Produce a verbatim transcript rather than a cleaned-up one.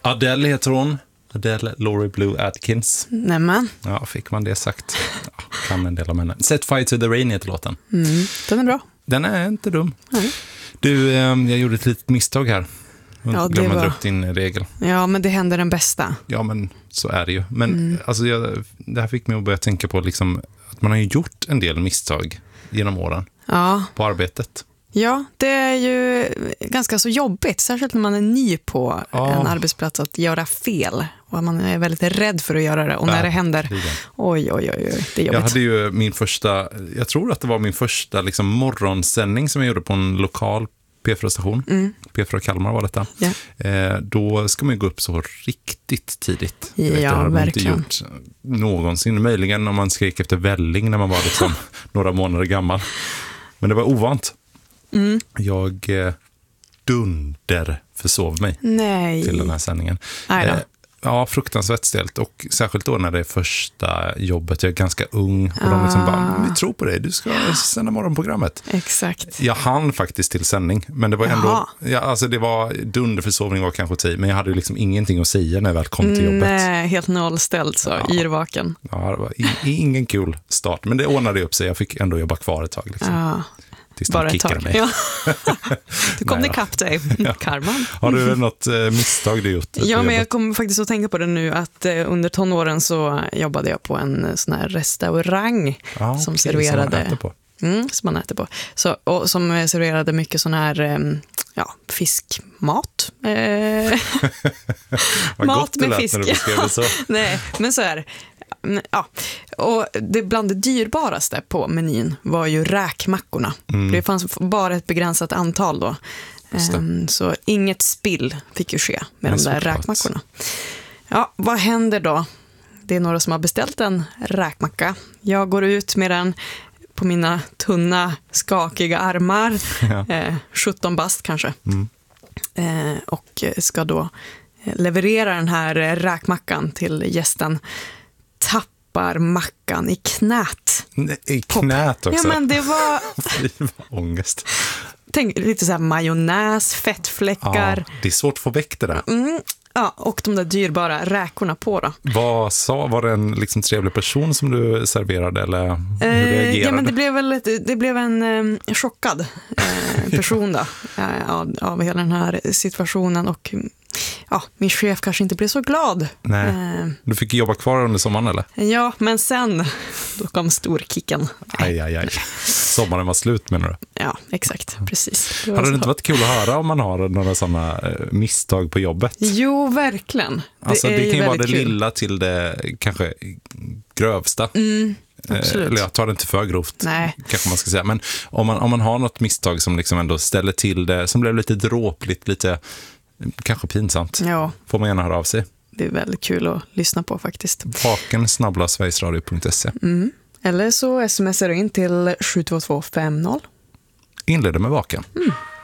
Adele heter hon. Adele Laurie Blue Atkins. Nämen. Ja, fick man det sagt. Ja, kan en del om henne. Set Fire to the Rain heter låten. Mm, den är bra. Den är inte dum. Nej. Du, eh, jag gjorde ett litet misstag här. Ja, det glömde var... upp din regel. Ja, men det händer den bästa. Ja, men så är det ju. Men mm. alltså, jag, det här fick mig att börja tänka på liksom, att man har ju gjort en del misstag genom åren. Ja. På arbetet. Ja, det är ju ganska så jobbigt, särskilt när man är ny på ja. en arbetsplats, att göra fel. Och man är väldigt rädd för att göra det. Och när det händer, oj, oj, oj, oj, det är jobbigt. Jag hade ju min första, jag tror att det var min första liksom, morgonsändning som jag gjorde på en lokal P fyra-station. Mm. P fyra Kalmar var detta. Yeah. Eh, då ska man ju gå upp så riktigt tidigt. Ja, vet, det har man inte verkligen. gjort någonsin. Möjligen om man skrek efter välling när man var liksom några månader gammal. Men det var ovant. Mm. Jag eh, dunder försov mig Nej. till den här sändningen. Eh, ja, fruktansvärt stelt. Och särskilt då när det är första jobbet. Jag är ganska ung. Och ah. de liksom bara, vi tror på dig, du ska sända morgonprogrammet. Exakt. Jag hann faktiskt till sändning. Men det var ändå, ja, alltså det var dunderförsovning var kanske tid. Men jag hade liksom ingenting att säga när jag väl kom till jobbet. Nej, helt nollställt så, ja. Yrvaken. Ja, det var i, ingen kul start. Men det ordnade upp sig. Jag fick ändå jobba kvar ett tag liksom. Ja. Tills bara de ett tag. Mig. Ja. Du kom ikapp dig, ja. Karman. Har du något eh, misstag du gjort? Ja, men jag kommer faktiskt att tänka på det nu att eh, under tonåren så jobbade jag på en sån här restaurang ah, som okay, serverade... Som man äter på. Mm, som man äter på. Så, och som serverade mycket sån här eh, ja, fiskmat. Eh, mat med fisk. När du beskrev det så. Nej, men så här... Ja, och det bland det dyrbaraste på menyn var ju räkmackorna. Mm. Det fanns bara ett begränsat antal då. Um, så inget spill fick ju ske med de där räkmackorna. Ja, vad händer då? Det är några som har beställt en räkmacka. Jag går ut med den på mina tunna, skakiga armar. Ja. Eh, sjutton bast kanske. Mm. Eh, och ska då leverera den här räkmackan till gästen. Tappar mackan i knät. Nej, i knät också? Ja, men det var... det var ångest. Tänk lite så här majonnäs, fettfläckar. Ja, det är svårt att få väck det där. Mm, ja, och de där dyrbara räkorna på då. Vad sa, var det en liksom trevlig person som du serverade eller hur eh, reagerade? Ja, men det blev väl ett, det blev en eh, chockad eh, person då eh, av, av hela den här situationen och ja, min chef kanske inte blev så glad. Nej. Eh, du fick jobba kvar under sommaren eller? Ja, men sen då kom storkicken. Aj, aj, aj. Sommaren var slut menar du? Ja, exakt, precis. Det hade det inte varit kul att höra om man har några sådana misstag på jobbet? Jo, verkligen. Det, alltså, det kan ju vara det kul. lilla till det kanske grövsta. Mm, absolut. Eller jag tar det inte för grovt, Nej. kanske man ska säga. Men om man, om man har något misstag som liksom ändå ställer till det, som blev lite dråpligt, lite kanske pinsamt, ja. får man gärna höra av sig. Det är väldigt kul att lyssna på faktiskt. Vaken snabbla sverigesradio punkt se. Mm. Eller så smsar du in till sju två två fem noll. Inleder med vaken. Mm.